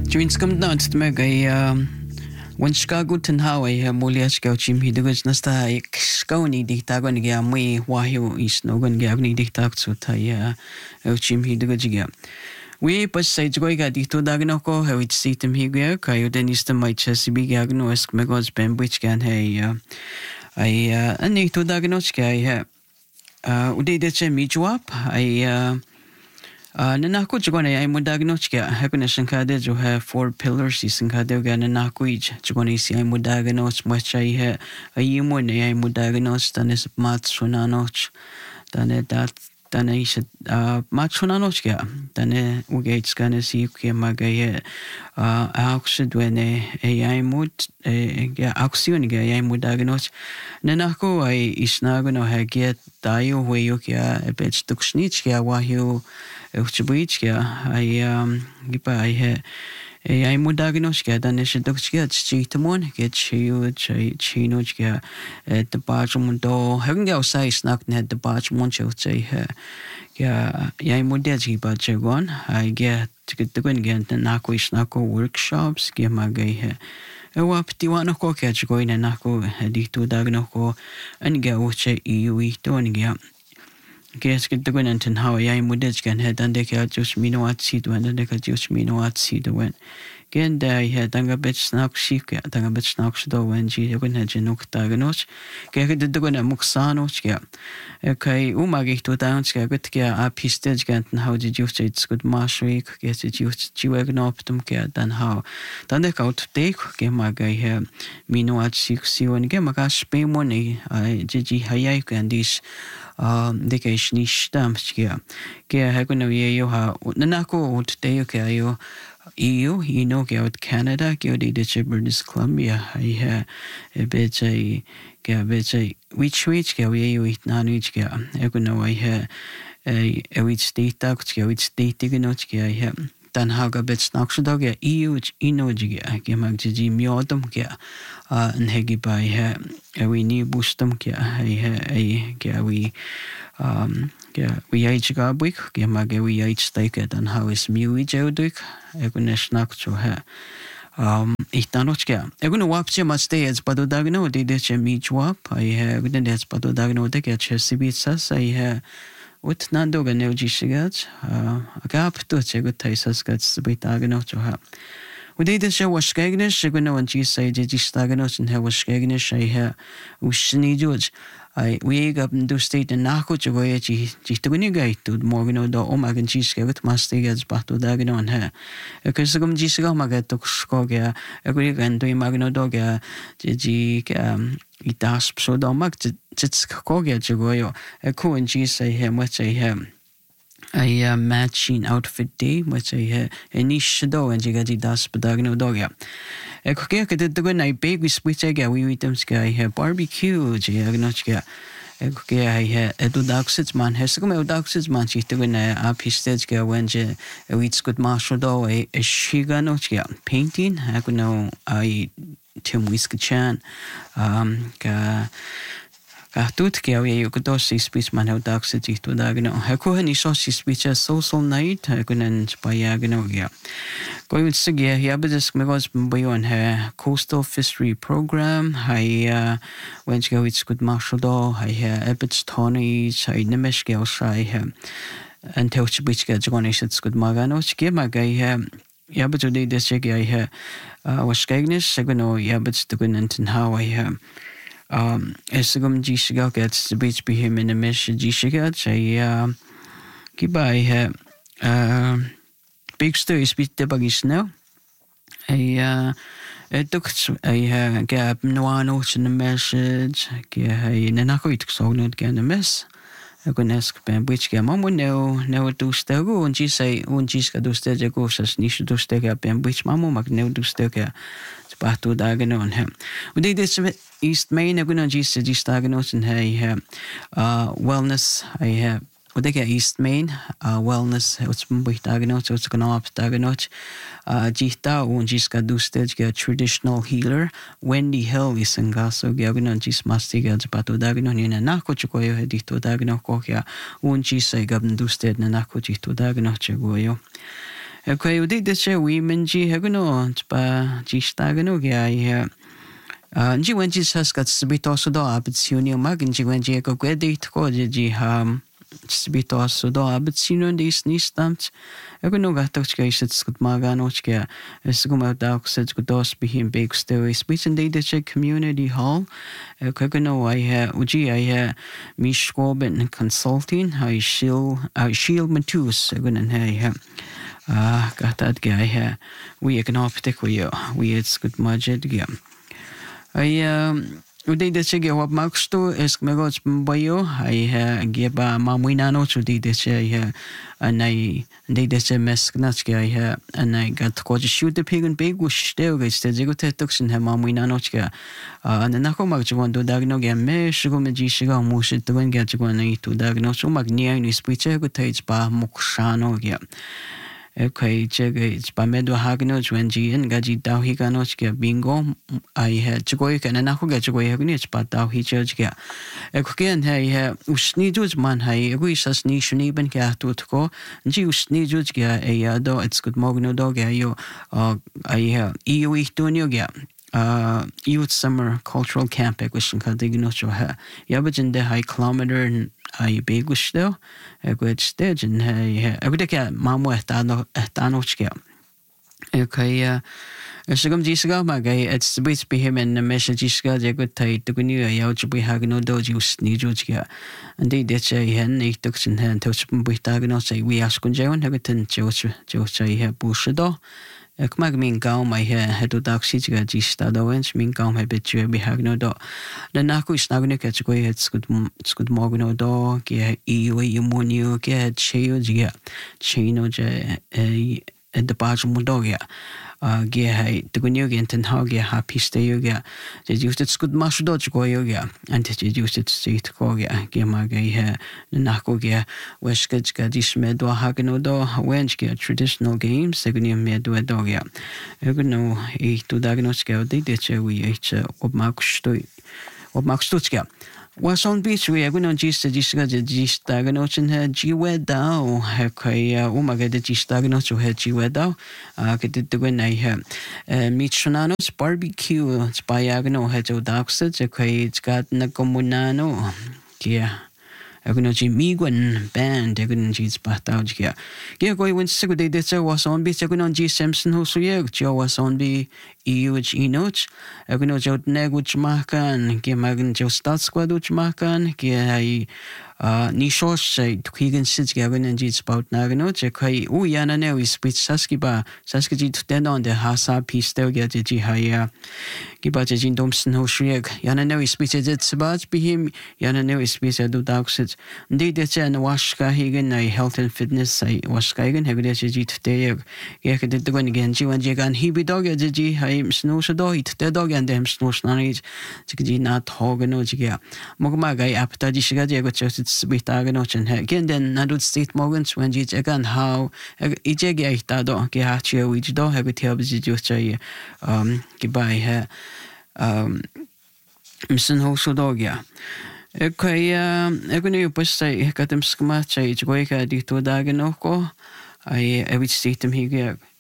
Joins kom not meg ay wan Chicago ten Hawaii mulia Chicago chim hidugos nasta skawni diktago ni ga mai wahyo is no gon ga ni diktak so tai chim hidugos ga we pas sai joy ga dikto dagno ko ha wit sitem higa kayo denista mai chesi bi ga no esk megos ben which gan hey ay ani to dagno ska ay ude de che mi jwap ay Nanako Jagone, I Mudagnochka, Happiness and Kade, you have 4 pillars, is in Kadogan and Nakuij, Jagonisi, I Mudagnos, which I have a human, I Mudagnos, then is Matsunanoch, then that, then I said, Matsunanochka, then Ugates gonna see Magaya, Auxid when a mood, Auxioniga, I Mudagnos, Nanako, I is Nagano Haget, Dio, where you a bit Stuksnitchka, Wahyu. Uchbuichka, I Mudagnoska, then she looks get cheatamon, get you, chinochka at the bargeman door, having outside snack net the bargeman shall say her. Yeah, Mudaji Bajagon, I get to get the gun again, the Nako workshops, give my gay hair. Wap Tiwano catch going and Nako, Hadito Dagnoko, and get Uche Iui Toniga. Guess get the gun and how I Mudage can head and they can just me no at seed when they can just me no at seed when. Again, there I had Danga bet snack sheep, Danga bet snacks do when she went at Genuk Daganoch. Get the gun and Muxanoch. Okay, Umagi to dance, get a piece stage and how did you say it's good marsh week? Guess it used Chiwagnoptum get than how. Then they go to take, get my guy here, me no at 6 you and get my gas pay money. I Gigi Hayek and this. Det kan ikke stamske. Kan jeg kunne jo ha nanako ut det jo kan jo EU, Canada, det British Columbia, I have a bit which can we you eat nan which can I know I have a which state tax, which state tiganotski I have. Dan haga bet snakse dag EU inojige ke magji miodum ke en hegi by we ni bustum ke we age gabwik ke mage we age stake dan how is mu jeudik ekune snak cho ich danochke ekune wapche maste as padodagno de mi jwap I have den des padodagno de ke chesibitsas I have Ut Nando and Elgishigats, a gap to check with Taisas gets with Aganocha. We did the show was Skagnish, Shiguno and Gisay, Staganos, and Hell Skagnish, I hear Ushini George. We got to state and Nako to way Gituniga to Morgano do Omagan Giska with Mastigas Bato Dagano and her. A Kisagum Gisagamaga took Skoga, a Greek and to Magano Doga, it asks so don't make it's Koga Jagoyo, a co and Gisay him, which I have. A matching outfit day, which I have a niche do and Jigadi das Padagno Doga. A cook did the good night bake with which I get we eat them sky have barbecue, Jagnochka. A cook I had a dudaxits man has come out duxits man, she's doing a pistage when she eats good marshal do a shiganochka painting. I could know I Tim Whiskey Chan. Tut ke you could see speech man how dark city to dagno. Hakuhan is also speech a social night. Hakunan by Agnogia. Going to get here, but this was by on her coastal fishery program. I went to go with good marshal do. I hear Ebbets Tony, I Nemesh girl shy him. And tell which gets one is good Magano. Give my guy here. Yeah, but today this check I hear was Skagnish. I go know, yeah, but the good and how I hear. Esagum Gishiga gets the beach be him in the mesh Gishiga. I keep by big story speech the buggies now. I took a gap no notes in the message. I Nanako it so not get a mess. I can ask Ben which game mom would no do stego and she say when she's got to stay goes as niche to stay up and which mamma mag no do stay Batu Dagano on him. We did this East Main, I'm going to just Daganos and I wellness. I have what they get East Main, wellness, what's with Daganos, what's going up Daganos. Jita, and just got do stage get traditional healer. Wendy Hill is in Gaso, Gagano, just mastiga, Batu Daganon in a Nako Chokoyo, Dito Dagano Kokia, one cheese I got do stage and Nako Jito Dagano Chogoyo. Okay, udi dece women ji haguno tpa jistagano gya nji wenji saskat sbito sudo abitsuni mag nji wenji ko gwedi tko ji sbito sudo abitsuni dis nistamt haguno gatok chka isit skut magano chka sguma dak set dos bihim big story speech and dece community hall haguno uji mishkoben consulting shield matus hagunan gatad gya we economic we it's good budget gya Udi dece ge wap makstu es megots bayo geba mamuinano chudi dece anai de dece mesknach ge anai gat ko shoot the pig and big wish steo ge ste jego tetoksin mamuinano chga anako mag jwan do dagno ge me shigo me ji shiga mushit twen ge jwan ai tu dagno so mag ni ni spiche go tej ba mukshano ge Okay, it's by Medo Hagnos when G and Gaji Dao Higanoska bingo. I had to go and Naku get away Hagnich, but Dao he judge get. Again, hey, Usnijus man, hey, wish us nation even get to go. G Usnijus get a do, it's good Mogno dog, I EU Tunio get. Youth Summer Cultural Camp question kadignocho ha yabajen de high kilometer and I begush though a good stage and hey I would get mamo etanochke okay Shigam Jisga Magay at Spitz Behim and Meshajiska, the good tight to Gunu, Yauchi Hagno Dojus, Nijujka, and they did say hen, they took in hand, touch Buitagano, say we ask Kunjawan, Habitan, Josai, Bushado. Mag min gaum my hair had to dark seats got Gistadowens, min gaum habitual behagno do. The Naku is nagnic at square, it's good morgano do, get emunio, get cheo, chino, at the bottom dogia. Ge the Gunugian and how get happy stay yoga. They used it good mush dodge go yoga, and they used it to to go Gemagay hair, the Nakogia, Westgate Gadishmedo Haganodo, Wenchga traditional games, the Gunia Medo dogia. Egno a to diagnostic, they did we ate of Maxtuchka. Was on beach we are going to gist the gistaganochen had Gwedao, Hakaya, Umaga the gistaganocho had Gwedao, get the when I have Michananos barbecue, Spyagano had Odaxet, it's got Nakomunano, yeah. Agunoji Miguan band, Agunji Spataugia. Gagoi went Segude Ditzer was on beach Agunoji Samson Hosuyag, Joe was on the EUH Enoch, Agunojo Neguch Makan, Gemagan Jo Statsquaduch Makan, Gai Nishos, Twigan Sits Gavin and Jits about Nagano, Jakai, Uyana Nevis, which Saskiba, Saskaji to den on the Hasa piece there get the Jihaya. Gibajin Domson Hosuyag, Yana Nevis speech at Sabaj be him, Yana Nevis speech at Dudaxit. Indeed, it's an Washka Hagen, a health and fitness, I was Kagan, Hagaji today. Yak did the one again, Jiwan Jagan, he be dog at the G, I'm snowsado, it the dog and them snows knowledge, Jigi not Hogano Jiga. Mogmagai Aptaji Shigaja just with Aganoch and again then Nadut State Morgans when Jits again how Ijega Tado, Gahachio, which do have it help Jijocha, goodbye her, Mson Hosodogia. Okay, Egony Pussay, Katam Skamacha, Jgoika, Dito Daganoko. I would state them here.